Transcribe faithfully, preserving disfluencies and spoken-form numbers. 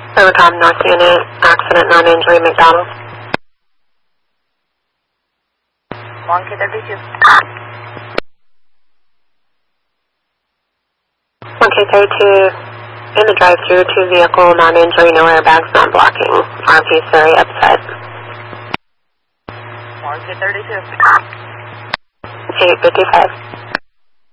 Overcom North Unit, accident, non-injury, McDonald. one K thirty-two. one K thirty-two, in the drive-through, two vehicle, non-injury, no airbags, non-blocking. R P Surrey upset. one K thirty-two. eight fifty-five.